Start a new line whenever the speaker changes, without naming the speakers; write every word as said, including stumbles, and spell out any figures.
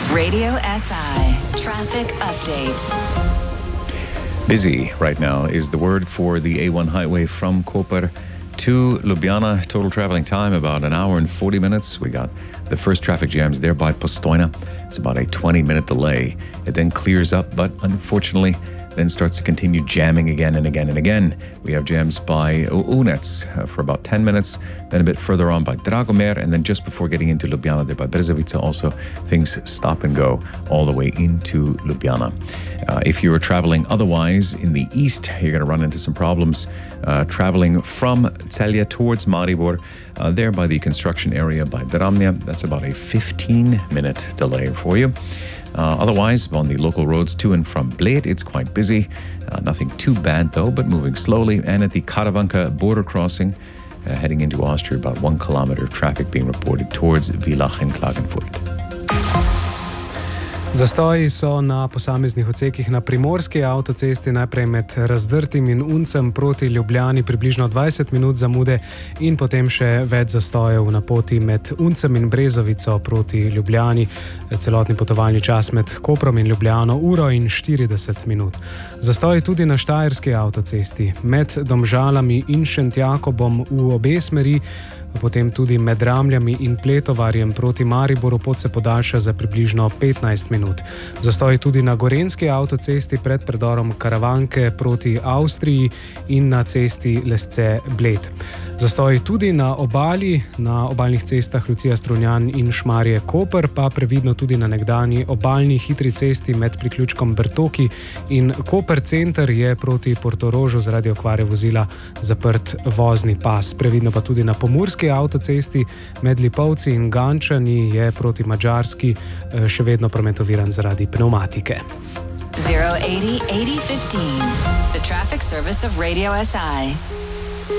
Radio S I Traffic Update.
Busy right now is the word for the A one highway from Koper to Ljubljana. Total traveling time about an hour and forty minutes. We got the first traffic jams there by Postojna. It's about a twenty minute delay. It then clears up, but unfortunately then starts to continue jamming again and again and again. We have jams by Unec uh, for about ten minutes, then a bit further on by Dragomer, and then just before getting into Ljubljana there by Brzovica also, things stop and go all the way into Ljubljana. Uh, if you are traveling otherwise in the east, you're going to run into some problems uh, traveling from Celje towards Maribor, uh, there by the construction area by Dramnja. That's about a fifteen minute delay for you. Uh, otherwise, on the local roads to and from Bled, it's quite busy. Uh, nothing too bad, though, but moving slowly. And at the Karavanka border crossing, uh, heading into Austria, about one kilometer, traffic being reported towards Villach and Klagenfurt.
Zastoji so na posameznih odsekih na primorski avtocesti, najprej med Razdrtim in Uncem proti Ljubljani približno dvajset minut zamude in potem še več zastojev na poti med Uncem in Brezovico proti Ljubljani. Celotni potovalni čas med Koprom in Ljubljano uro in štirideset minut. Zastoji tudi na štajerski avtocesti med Domžalami in Šentjakobom v obe smeri, potem tudi med Ramljami in Pletovarjem proti Mariboru pot se podaljša za približno petnajst minut. Zastoji tudi na gorenjski avtocesti pred predorom Karavanke proti Avstriji in na cesti Lesce-Bled. Zastoji tudi na obali, na obalnih cestah Lucija-Strunjan in Šmarje-Koper, pa previdno tudi na nekdanji obalni hitri cesti med priključkom Bertoki in Koper center je proti Portorožu zaradi okvare vozila zaprt vozni pas. Previdno pa tudi na pomurski avtocesti med Lipovci in Gančani je proti Madžarski še vedno prometoviran zaradi pneumatike.
zero eighty eighty fifteen. The traffic service of Radio S I.